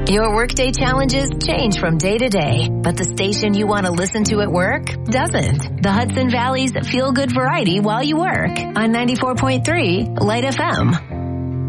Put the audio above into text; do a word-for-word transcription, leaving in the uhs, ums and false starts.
Your workday challenges change from day to day, but the station you want to listen to at work doesn't. The Hudson Valley's Feel Good Variety while you work on ninety-four point three Light F M.